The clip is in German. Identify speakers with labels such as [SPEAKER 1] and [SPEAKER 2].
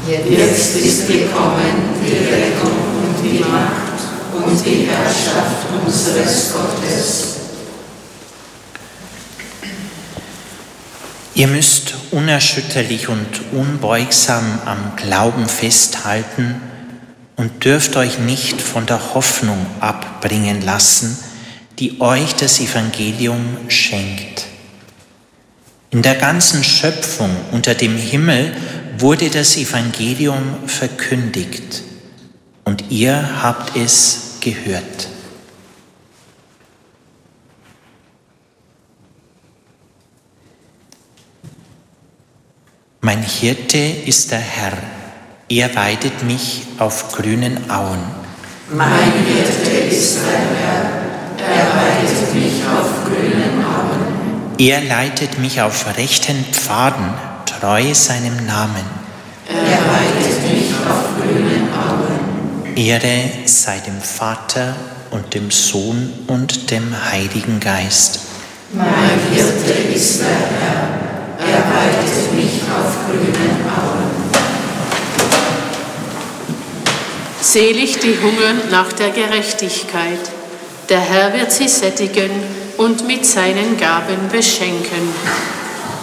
[SPEAKER 1] Jetzt ist gekommen die Rettung und die Macht und die Herrschaft unseres Gottes.
[SPEAKER 2] Ihr müsst unerschütterlich und unbeugsam am Glauben festhalten und dürft euch nicht von der Hoffnung abbringen lassen, die euch das Evangelium schenkt. In der ganzen Schöpfung unter dem Himmel wurde das Evangelium verkündigt und ihr habt es gehört. Mein Hirte ist der Herr, er weidet mich auf grünen Auen.
[SPEAKER 1] Mein Hirte ist der Herr, er weidet mich auf grünen Auen.
[SPEAKER 2] Er leitet mich auf rechten Pfaden, treu seinem Namen.
[SPEAKER 1] Er weidet mich auf grünen Auen.
[SPEAKER 2] Ehre sei dem Vater und dem Sohn und dem Heiligen Geist.
[SPEAKER 1] Mein Hirte ist der Herr, er weidet mich auf grünen Auen.
[SPEAKER 3] Selig die hungern nach der Gerechtigkeit. Der Herr wird sie sättigen und mit seinen Gaben beschenken.